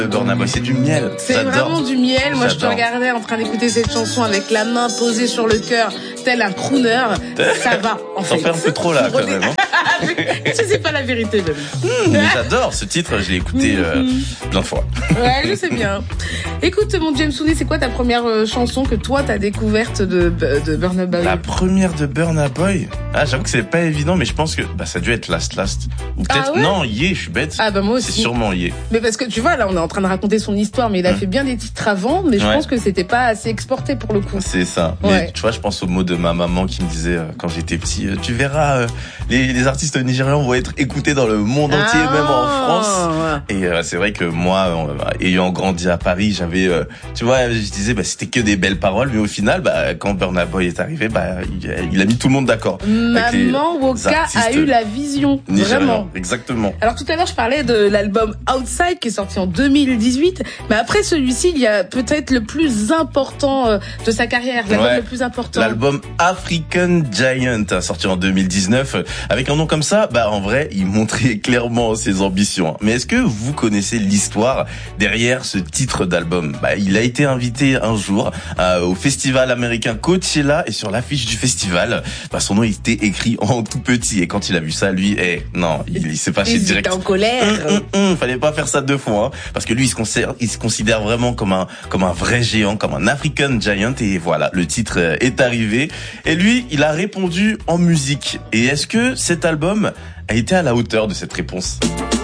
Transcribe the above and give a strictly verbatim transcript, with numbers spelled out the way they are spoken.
Burna Boy, c'est du miel. C'est J'adore. vraiment du miel. Moi, je te J'adore. regardais en train d'écouter cette chanson avec la main posée sur le cœur, tel un crooner. Ça va, en fait. T'en fais un peu trop là, quand même. Hein. Je sais pas la vérité, même. Mmh, mais j'adore ce titre, je l'ai écouté euh, plein de fois. Ouais, je sais bien. Écoute, mon James Souni, c'est quoi ta première euh, chanson que toi t'as découverte de, de Burna Boy? La première de Burna Boy. Ah, j'avoue que c'est pas évident, mais je pense que bah ça a dû être Last Last. Ou peut-être Ah ouais non, Yé, je suis bête. Ah bah moi aussi. C'est sûrement Yé. Mais parce que tu vois, là, on est en train de raconter son histoire, mais il a Mmh. fait bien des titres avant, mais je Ouais. pense que c'était pas assez exporté pour le coup. C'est ça. Ouais. Mais tu vois, je pense aux mots de ma maman qui me disait euh, quand j'étais petit, euh, tu verras, euh, les, les artistes nigérians vont être écoutés dans le monde entier, Ah. même en France. Et euh, c'est vrai que moi, euh, ayant grandi à Paris, j'avais, euh, tu vois, je disais, bah c'était que des belles paroles, mais au final, bah quand Burna Boy est arrivé, bah il, il a mis tout le monde d'accord. Avec les Maman Woka a artistes eu la vision, nigérians. vraiment. Exactement. Alors tout à l'heure, je parlais de l'album Outside qui est sorti en deux mille dix-huit, mais après celui-ci, il y a peut-être le plus important euh, de sa carrière, l'album Ouais. le plus important. L'album African Giant, sorti en deux mille dix-neuf. Avec un nom comme ça, bah en vrai, il montrait clairement ses ambitions. Mais est-ce que vous connaissez l'histoire derrière ce titre d'album? Bah, il a été invité un jour euh, au festival américain Coachella, et sur l'affiche du festival, bah, son nom était écrit en tout petit. Et quand il a vu ça, lui, eh, non, il, il s'est fâché Il direct. était en colère. Hum, hum, hum, fallait pas faire ça deux fois, hein, parce que lui, il se considère, il se considère vraiment comme un, comme un vrai géant, comme un African Giant, et voilà, le titre euh, est arrivé. Et lui, il a répondu en musique. Et est-ce que cet album a été à la hauteur de cette réponse?